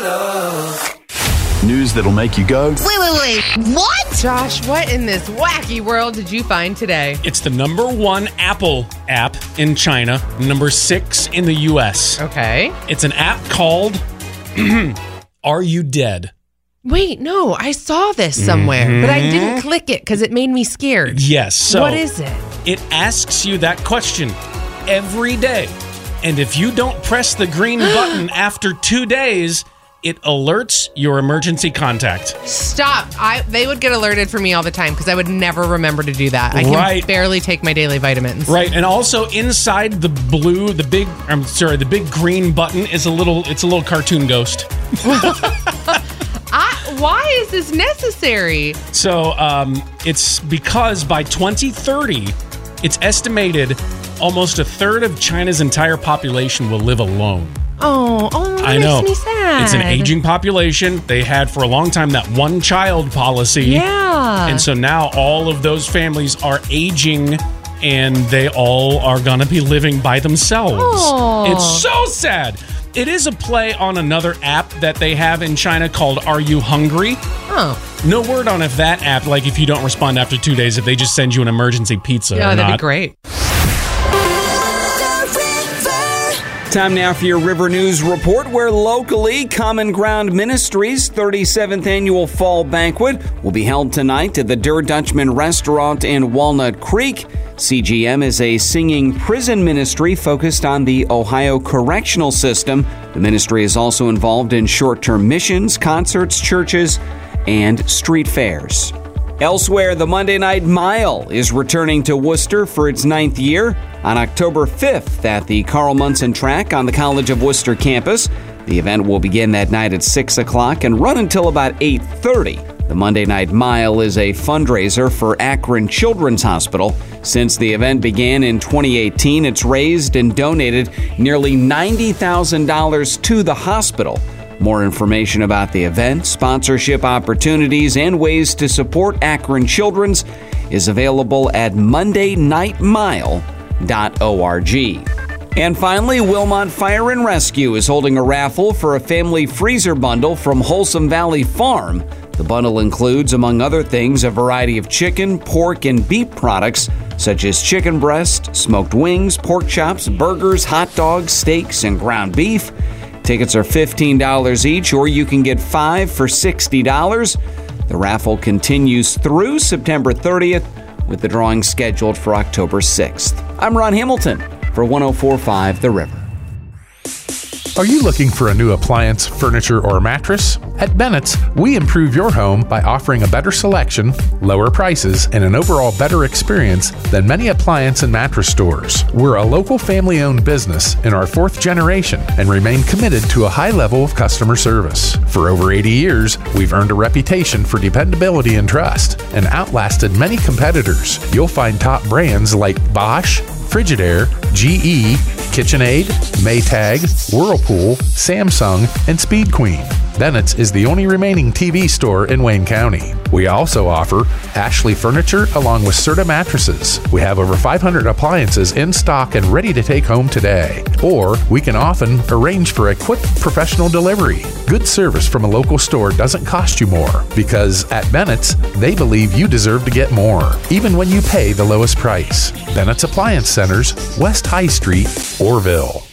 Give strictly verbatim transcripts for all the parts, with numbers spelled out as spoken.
love. News that'll make you go, Wait, wait, wait. What? Josh, what in this wacky world did you find today? It's the number one Apple app in China, number six in the U S. Okay. It's an app called Are You Dead? Wait, no, I saw this somewhere, Mm-hmm. but I didn't click it because it made me scared. Yes. So what is it? It asks you that question every day. And if you don't press the green button after two days, it alerts your emergency contact. Stop. I They would get alerted for me all the time because I would never remember to do that. I can Right. barely take my daily vitamins. Right, and also inside the blue, the big, I'm sorry, the big green button is a little, it's a little cartoon ghost. I, why is this necessary? So um, it's because by twenty thirty, it's estimated almost a third of China's entire population will live alone. Oh, oh, that I makes know. me sad. It's an aging population. They had for a long time that one child policy. Yeah. And so now all of those families are aging and they all are going to be living by themselves. Oh. It's so sad. It is a play on another app that they have in China called Are You Hungry? Oh. No word on if that app, like if you don't respond after two days, if they just send you an emergency pizza Yeah, or that'd not. be great. Time now for your River News Report, where locally, Common Ground Ministries' thirty-seventh Annual Fall Banquet will be held tonight at the Der Dutchman Restaurant in Walnut Creek. C G M is a singing prison ministry focused on the Ohio correctional system. The ministry is also involved in short-term missions, concerts, churches, and street fairs. Elsewhere, the Monday Night Mile is returning to Worcester for its ninth year on October fifth at the Carl Munson Track on the College of Worcester campus. The event will begin that night at six o'clock and run until about eight thirty. The Monday Night Mile is a fundraiser for Akron Children's Hospital. Since the event began in twenty eighteen, it's raised and donated nearly ninety thousand dollars to the hospital. More information about the event, sponsorship opportunities, and ways to support Akron Children's is available at monday night mile dot org. And finally, Wilmot Fire and Rescue is holding a raffle for a family freezer bundle from Wholesome Valley Farm. The bundle includes, among other things, a variety of chicken, pork, and beef products such as chicken breast, smoked wings, pork chops, burgers, hot dogs, steaks, and ground beef. Tickets are fifteen dollars each, or you can get five for sixty dollars. The raffle continues through September thirtieth, with the drawing scheduled for October sixth. I'm Ron Hamilton for one oh four point five The River. Are you looking for a new appliance, furniture, or mattress? At Bennett's, we improve your home by offering a better selection, lower prices, and an overall better experience than many appliance and mattress stores. We're a local family-owned business in our fourth generation and remain committed to a high level of customer service. For over eighty years, we've earned a reputation for dependability and trust and outlasted many competitors. You'll find top brands like Bosch, Frigidaire, G E, KitchenAid, Maytag, Whirlpool, Samsung, and Speed Queen. Bennett's is the only remaining T V store in Wayne County. We also offer Ashley Furniture along with Serta Mattresses. We have over five hundred appliances in stock and ready to take home today. Or we can often arrange for a quick professional delivery. Good service from a local store doesn't cost you more because at Bennett's, they believe you deserve to get more, even when you pay the lowest price. Bennett's Appliance Centers, West High Street, Orville.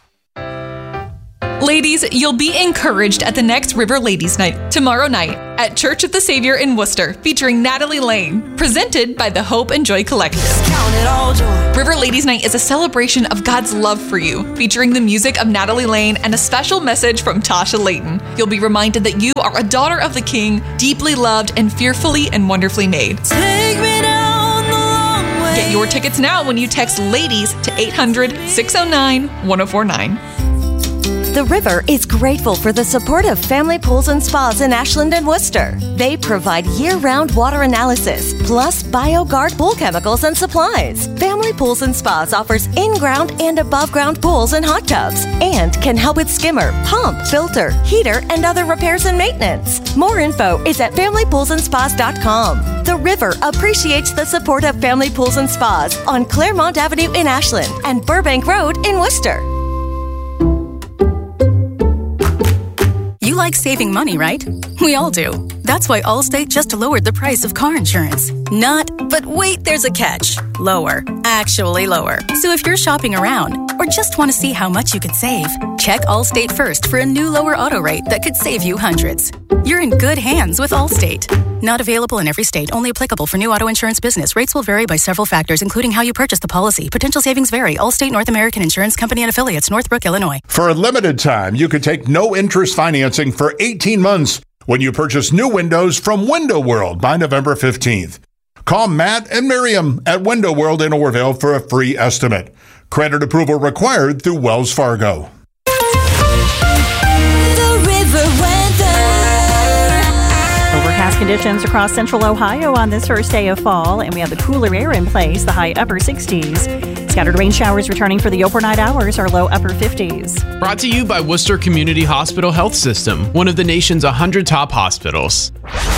Ladies, you'll be encouraged at the next River Ladies Night, tomorrow night, at Church of the Savior in Worcester, featuring Natalie Lane, presented by the Hope and Joy Collective. Count it all joy. River Ladies Night is a celebration of God's love for you, featuring the music of Natalie Lane and a special message from Tasha Layton. You'll be reminded that you are a daughter of the King, deeply loved and fearfully and wonderfully made. Take me down the long way. Get your tickets now when you text LADIES to eight hundred, six oh nine, one oh four nine. The River is grateful for the support of Family Pools and Spas in Ashland and Worcester. They provide year-round water analysis, plus BioGuard pool chemicals and supplies. Family Pools and Spas offers in-ground and above-ground pools and hot tubs, and can help with skimmer, pump, filter, heater, and other repairs and maintenance. More info is at family pools and spas dot com. The River appreciates the support of Family Pools and Spas on Claremont Avenue in Ashland and Burbank Road in Worcester. You like saving money, right? We all do. That's why Allstate just lowered the price of car insurance. Not, but wait, there's a catch. Lower. Actually lower. So if you're shopping around or just want to see how much you could save, check Allstate first for a new lower auto rate that could save you hundreds. You're in good hands with Allstate. Not available in every state. Only applicable for new auto insurance business. Rates will vary by several factors, including how you purchase the policy. Potential savings vary. Allstate North American Insurance Company and affiliates, Northbrook, Illinois. For a limited time, you could take no interest financing for eighteen months when you purchase new windows from Window World by November fifteenth. Call Matt and Miriam at Window World in Orville for a free estimate. Credit approval required through Wells Fargo. The river weather. Overcast conditions across central Ohio on this first day of fall, and we have the cooler air in place, the high upper sixties. Scattered rain showers returning for the overnight hours, our low upper fifties. Brought to you by Worcester Community Hospital Health System, one of the nation's one hundred top hospitals.